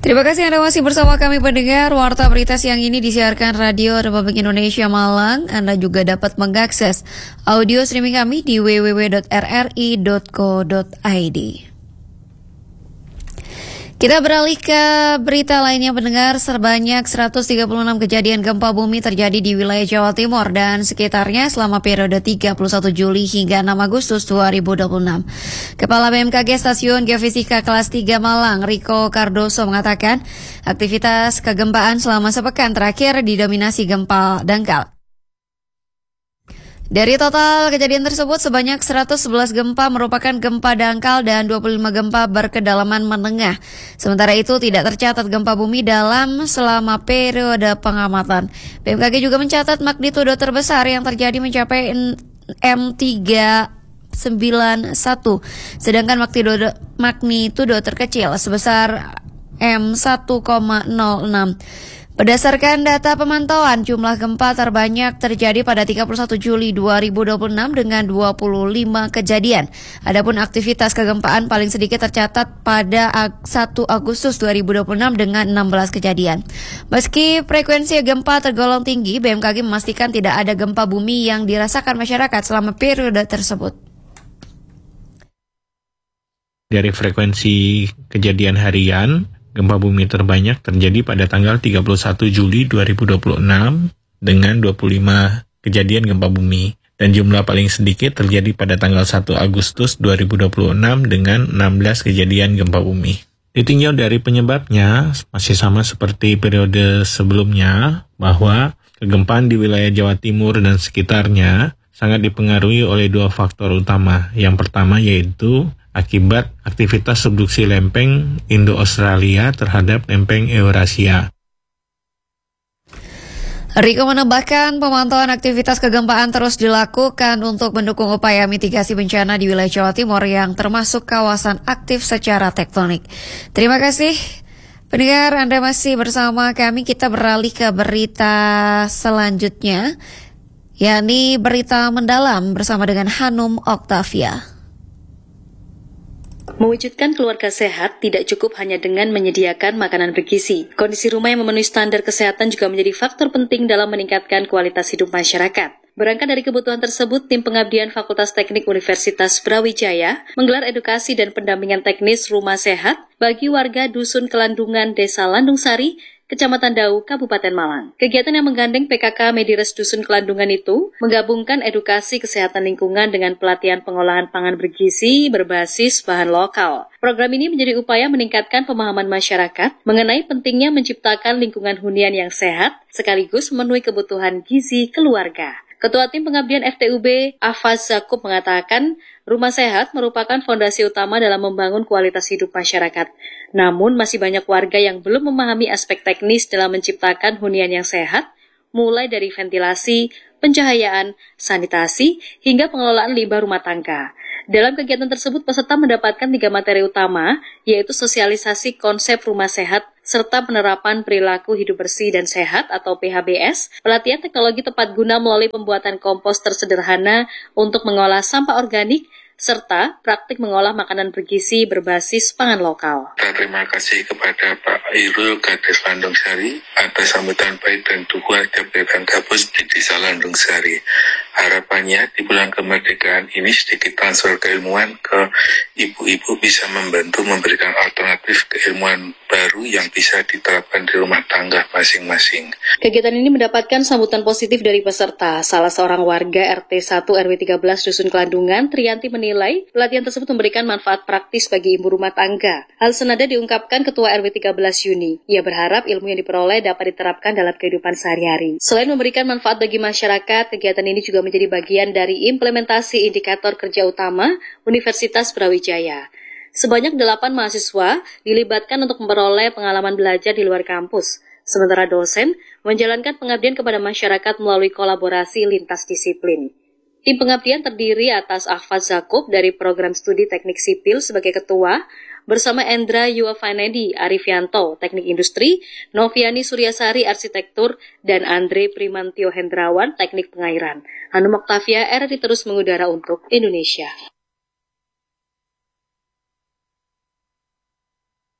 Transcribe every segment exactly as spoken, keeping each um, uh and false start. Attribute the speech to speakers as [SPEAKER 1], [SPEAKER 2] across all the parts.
[SPEAKER 1] Terima kasih Anda masih bersama kami pendengar. Warta Berita siang ini disiarkan Radio Republik Indonesia Malang. Anda juga dapat mengakses audio streaming kami di w w w dot r r i dot co dot i d. Kita beralih ke berita lainnya pendengar. Sebanyak seratus tiga puluh enam kejadian gempa bumi terjadi di wilayah Jawa Timur dan sekitarnya selama periode tiga puluh satu Juli hingga enam Agustus dua ribu dua puluh enam. Kepala B M K G Stasiun Geofisika Kelas tiga Malang, Riko Cardoso mengatakan, aktivitas kegempaan selama sepekan terakhir didominasi gempa dangkal. Dari total kejadian tersebut, sebanyak seratus sebelas gempa merupakan gempa dangkal dan dua puluh lima gempa berkedalaman menengah. Sementara itu, tidak tercatat gempa bumi dalam selama periode pengamatan. B M K G juga mencatat magnitudo terbesar yang terjadi mencapai M tiga sembilan satu, sedangkan magnitudo, magnitudo terkecil sebesar M satu koma nol enam. Berdasarkan data pemantauan, jumlah gempa terbanyak terjadi pada tiga puluh satu Juli dua ribu dua puluh enam dengan dua puluh lima kejadian. Adapun aktivitas kegempaan paling sedikit tercatat pada satu Agustus dua ribu dua puluh enam dengan enam belas kejadian. Meski frekuensi gempa tergolong tinggi, B M K G memastikan tidak ada gempa bumi yang dirasakan masyarakat selama periode tersebut.
[SPEAKER 2] Dari frekuensi kejadian harian, gempa bumi terbanyak terjadi pada tanggal tiga puluh satu Juli dua ribu dua puluh enam dengan dua puluh lima kejadian gempa bumi dan jumlah paling sedikit terjadi pada tanggal satu Agustus dua ribu dua puluh enam dengan enam belas kejadian gempa bumi. Ditinjau dari penyebabnya masih sama seperti periode sebelumnya, bahwa kegempaan di wilayah Jawa Timur dan sekitarnya sangat dipengaruhi oleh dua faktor utama. Yang pertama yaitu akibat aktivitas subduksi lempeng Indo-Australia terhadap lempeng Eurasia.
[SPEAKER 1] Riko menambahkan pemantauan aktivitas kegempaan terus dilakukan untuk mendukung upaya mitigasi bencana di wilayah Jawa Timur yang termasuk kawasan aktif secara tektonik. Terima kasih pendengar, Anda masih bersama kami. Kita beralih ke berita selanjutnya, yakni berita mendalam bersama dengan Hanum Oktavia.
[SPEAKER 3] Mewujudkan keluarga sehat tidak cukup hanya dengan menyediakan makanan bergizi. Kondisi rumah yang memenuhi standar kesehatan juga menjadi faktor penting dalam meningkatkan kualitas hidup masyarakat. Berangkat dari kebutuhan tersebut, tim pengabdian Fakultas Teknik Universitas Brawijaya menggelar edukasi dan pendampingan teknis rumah sehat bagi warga Dusun Kelandungan, Desa Landung Sari, Kecamatan Dau, Kabupaten Malang. Kegiatan yang menggandeng P K K Medires Dusun Kelandungan itu menggabungkan edukasi kesehatan lingkungan dengan pelatihan pengolahan pangan bergizi berbasis bahan lokal. Program ini menjadi upaya meningkatkan pemahaman masyarakat mengenai pentingnya menciptakan lingkungan hunian yang sehat sekaligus memenuhi kebutuhan gizi keluarga. Ketua Tim Pengabdian F T U B, Afaz Zakub, mengatakan rumah sehat merupakan fondasi utama dalam membangun kualitas hidup masyarakat. Namun masih banyak warga yang belum memahami aspek teknis dalam menciptakan hunian yang sehat, mulai dari ventilasi, pencahayaan, sanitasi, hingga pengelolaan limbah rumah tangga. Dalam kegiatan tersebut, peserta mendapatkan tiga materi utama, yaitu sosialisasi konsep rumah sehat, serta penerapan perilaku hidup bersih dan sehat atau P H B S, pelatihan teknologi tepat guna melalui pembuatan kompos tersederhana untuk mengolah sampah organik, serta praktik mengolah makanan bergizi berbasis pangan lokal.
[SPEAKER 4] Terima kasih kepada Pak Irul Kades Landung Sari atas sambutan baik dan dukungan kebebasan kampus di Desa Landung Sari. Harapannya di bulan kemerdekaan ini sedikit transfer keilmuan ke ibu-ibu bisa membantu memberikan alternatif keilmuan baru yang bisa diterapkan di rumah tangga masing-masing.
[SPEAKER 3] Kegiatan ini mendapatkan sambutan positif dari peserta. Salah seorang warga R T satu R W tiga belas Dusun Kelandungan, Triyanti, menilai pelatihan tersebut memberikan manfaat praktis bagi ibu rumah tangga. Hal senada diungkapkan Ketua R W tiga belas Yuni. Ia berharap ilmu yang diperoleh dapat diterapkan dalam kehidupan sehari-hari. Selain memberikan manfaat bagi masyarakat, kegiatan ini juga menjadi bagian dari implementasi indikator kerja utama Universitas Brawijaya. Sebanyak delapan mahasiswa dilibatkan untuk memperoleh pengalaman belajar di luar kampus. Sementara dosen menjalankan pengabdian kepada masyarakat melalui kolaborasi lintas disiplin. Tim pengabdian terdiri atas Ahfaz Zakub dari Program Studi Teknik Sipil sebagai ketua, bersama Endra Yuafanedi Arifianto, Teknik Industri, Noviani Suryasari, Arsitektur, dan Andre Primantio Hendrawan, Teknik Pengairan. Hanum Oktavia, R R I terus mengudara untuk Indonesia.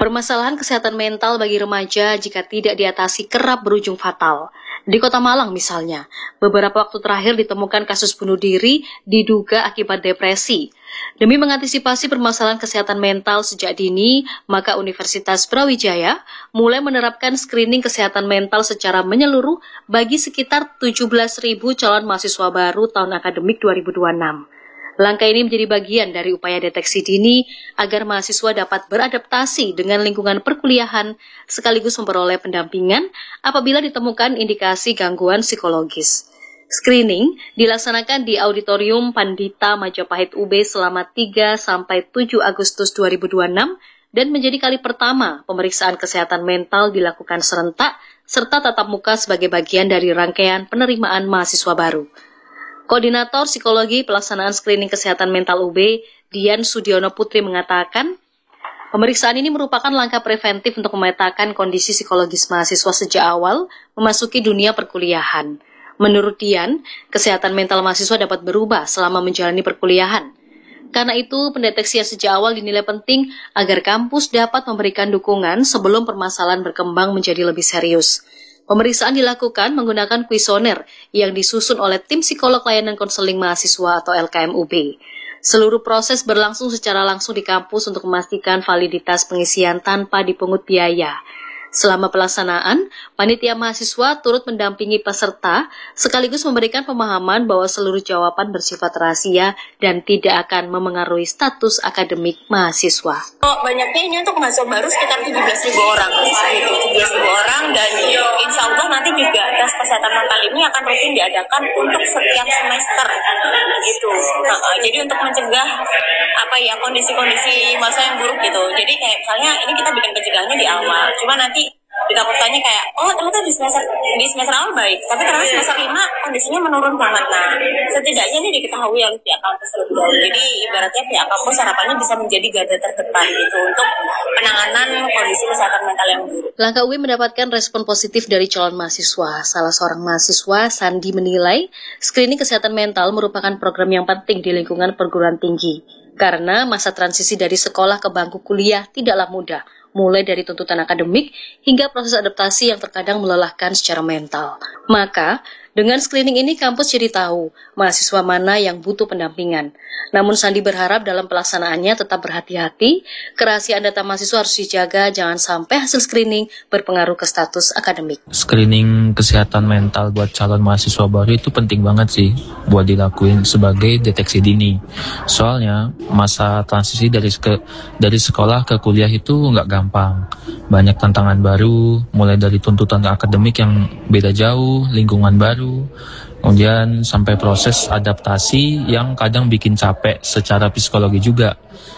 [SPEAKER 3] Permasalahan kesehatan mental bagi remaja jika tidak diatasi kerap berujung fatal. Di Kota Malang misalnya, beberapa waktu terakhir ditemukan kasus bunuh diri diduga akibat depresi. Demi mengantisipasi permasalahan kesehatan mental sejak dini, maka Universitas Brawijaya mulai menerapkan screening kesehatan mental secara menyeluruh bagi sekitar tujuh belas ribu calon mahasiswa baru tahun akademik dua ribu dua puluh enam. Langkah ini menjadi bagian dari upaya deteksi dini agar mahasiswa dapat beradaptasi dengan lingkungan perkuliahan sekaligus memperoleh pendampingan apabila ditemukan indikasi gangguan psikologis. Screening dilaksanakan di Auditorium Pandita Majapahit U B selama tiga sampai tujuh Agustus dua ribu dua puluh enam dan menjadi kali pertama pemeriksaan kesehatan mental dilakukan serentak serta tatap muka sebagai bagian dari rangkaian penerimaan mahasiswa baru. Koordinator Psikologi Pelaksanaan Screening Kesehatan Mental U B, Dian Sudiono Putri mengatakan, pemeriksaan ini merupakan langkah preventif untuk memetakan kondisi psikologis mahasiswa sejak awal memasuki dunia perkuliahan. Menurut Dian, kesehatan mental mahasiswa dapat berubah selama menjalani perkuliahan. Karena itu, pendeteksian sejak awal dinilai penting agar kampus dapat memberikan dukungan sebelum permasalahan berkembang menjadi lebih serius. Pemeriksaan dilakukan menggunakan kuesioner yang disusun oleh tim psikolog layanan konseling mahasiswa atau L K M U B. Seluruh proses berlangsung secara langsung di kampus untuk memastikan validitas pengisian tanpa dipungut biaya. Selama pelaksanaan, panitia mahasiswa turut mendampingi peserta sekaligus memberikan pemahaman bahwa seluruh jawaban bersifat rahasia dan tidak akan memengaruhi status akademik mahasiswa.
[SPEAKER 5] Oh, banyaknya ini untuk mahasiswa baru sekitar tujuh belas ribu orang, gitu, tujuh belas ribu orang, dan insya Allah nanti juga tes kesehatan mental ini akan rutin diadakan untuk setiap semester, gitu. Nah, jadi untuk mencegah apa ya kondisi-kondisi masa yang buruk gitu. Jadi kayak misalnya ini kita bikin pencegahannya di awal, cuma nanti ditakutkannya kayak, oh ternyata di semester di semester awal baik, tapi ternyata semester lima kondisinya menurun banget. Nah, setidaknya ini diketahui oleh pihak kampus terlebih dahulu. Jadi ibaratnya pihak kampus harapannya bisa menjadi garda terdepan gitu untuk penanganan kondisi kesehatan mental yang buruk.
[SPEAKER 3] Langkah U B mendapatkan respon positif dari calon mahasiswa. Salah seorang mahasiswa, Sandi, menilai screening kesehatan mental merupakan program yang penting di lingkungan perguruan tinggi. Karena masa transisi dari sekolah ke bangku kuliah tidaklah mudah, mulai dari tuntutan akademik hingga proses adaptasi yang terkadang melelahkan secara mental. Maka, dengan screening ini kampus jadi tahu mahasiswa mana yang butuh pendampingan. Namun Sandi berharap dalam pelaksanaannya tetap berhati-hati, kerahasiaan data mahasiswa harus dijaga, jangan sampai hasil screening berpengaruh ke status akademik.
[SPEAKER 6] Screening kesehatan mental buat calon mahasiswa baru itu penting banget sih buat dilakuin sebagai deteksi dini. Soalnya masa transisi dari ke, dari sekolah ke kuliah itu nggak gampang. Banyak tantangan baru, mulai dari tuntutan akademik yang beda jauh, lingkungan baru, kemudian sampai proses adaptasi yang kadang bikin capek secara psikologi juga.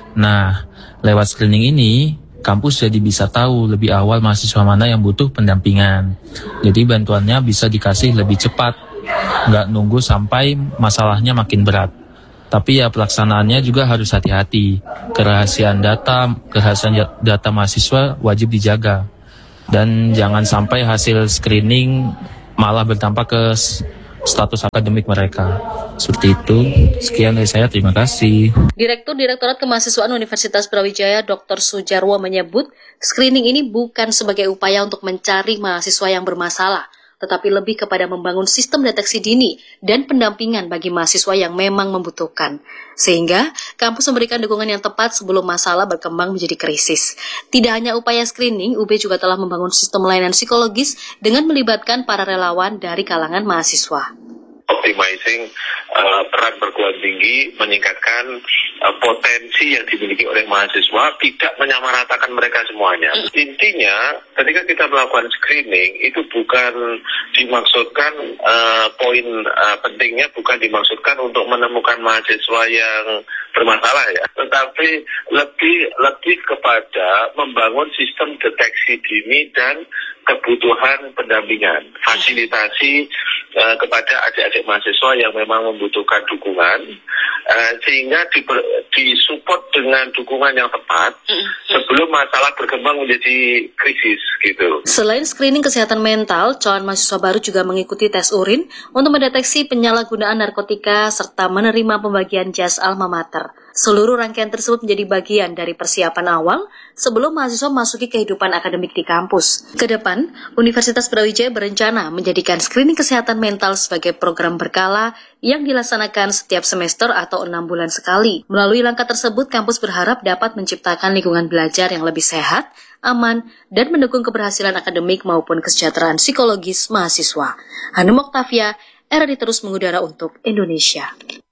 [SPEAKER 6] Nah, lewat screening ini, kampus jadi bisa tahu lebih awal mahasiswa mana yang butuh pendampingan. Jadi bantuannya bisa dikasih lebih cepat, nggak nunggu sampai masalahnya makin berat. Tapi ya pelaksanaannya juga harus hati-hati. Kerahasiaan data, kerahasiaan data mahasiswa wajib dijaga. Dan jangan sampai hasil screening malah berdampak ke status akademik mereka. Seperti itu. Sekian dari saya, terima kasih.
[SPEAKER 3] Direktur Direktorat Kemahasiswaan Universitas Brawijaya Doktor Sujarwo menyebut, screening ini bukan sebagai upaya untuk mencari mahasiswa yang bermasalah, tetapi lebih kepada membangun sistem deteksi dini dan pendampingan bagi mahasiswa yang memang membutuhkan. Sehingga, kampus memberikan dukungan yang tepat sebelum masalah berkembang menjadi krisis. Tidak hanya upaya screening, U B juga telah membangun sistem layanan psikologis dengan melibatkan para relawan dari kalangan mahasiswa.
[SPEAKER 4] Optimizing uh, peran perguruan tinggi, meningkatkan uh, potensi yang dimiliki oleh mahasiswa, tidak menyamaratakan mereka semuanya. Mm. Intinya, ketika kita melakukan screening, itu bukan dimaksudkan, uh, poin uh, pentingnya bukan dimaksudkan untuk menemukan mahasiswa yang bermasalah ya, tetapi lebih lebih kepada membangun sistem deteksi dini dan kebutuhan pendampingan, fasilitasi uh, kepada adik-adik mahasiswa yang memang membutuhkan dukungan, uh, sehingga disupport dengan dukungan yang tepat sebelum masalah berkembang menjadi krisis gitu.
[SPEAKER 3] Selain screening kesehatan mental, calon mahasiswa baru juga mengikuti tes urin untuk mendeteksi penyalahgunaan narkotika serta menerima pembagian jas alma mater. Seluruh rangkaian tersebut menjadi bagian dari persiapan awal sebelum mahasiswa memasuki kehidupan akademik di kampus. Kedepan, Universitas Brawijaya berencana menjadikan screening kesehatan mental sebagai program berkala yang dilaksanakan setiap semester atau enam bulan sekali. Melalui langkah tersebut, kampus berharap dapat menciptakan lingkungan belajar yang lebih sehat, aman, dan mendukung keberhasilan akademik maupun kesejahteraan psikologis mahasiswa. Hanum Oktavia, R R I Terus Mengudara untuk Indonesia.